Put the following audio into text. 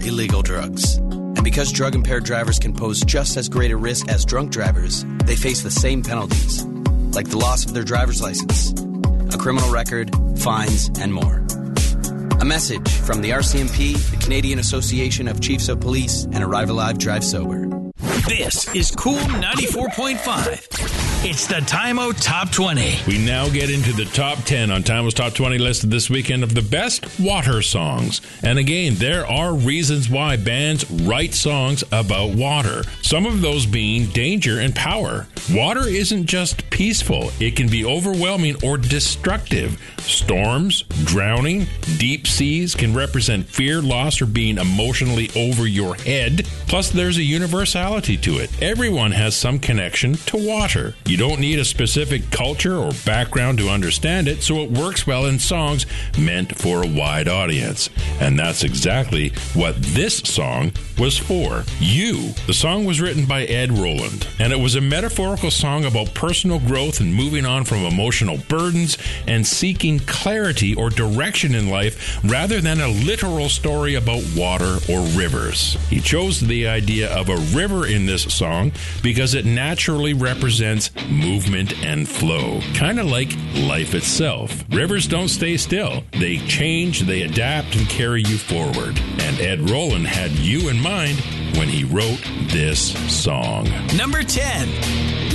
illegal drugs. And because drug-impaired drivers can pose just as great a risk as drunk drivers, they face the same penalties, like the loss of their driver's license, a criminal record, fines, and more. A message from the RCMP, the Canadian Association of Chiefs of Police, and Arrive Alive Drive Sober. This is Cool 94.5. It's the Time Out Top 20. We now get into the top 10 on Time Out's Top 20 list this weekend of the best water songs. And again, there are reasons why bands write songs about water. Some of those being danger and power. Water isn't just peaceful. It can be overwhelming or destructive. Storms, drowning, deep seas can represent fear, loss, or being emotionally over your head. Plus, there's a universality to it. Everyone has some connection to water. You don't need a specific culture or background to understand it, so it works well in songs meant for a wide audience. And that's exactly what this song was for. You. The song was written by Ed Roland, and it was a metaphorical song about personal growth and moving on from emotional burdens and seeking clarity or direction in life rather than a literal story about water or rivers. He chose the idea of a river in this song because it naturally represents movement and flow, kind of like life itself. Rivers don't stay still. They change, they adapt, and carry you forward. And Ed Roland had you in mind when he wrote this song. Number 10.